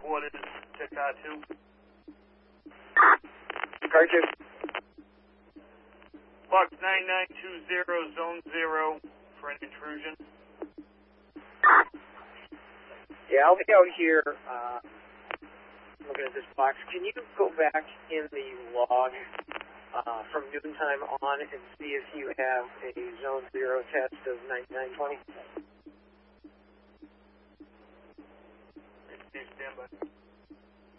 quarters to car 2. Car 2. Box 9920, zone 0 for an intrusion. Yeah, I'll be out here looking at this box. Can you go back in the log from noontime on and see if you have a zone 0 test of 9920? Stand by.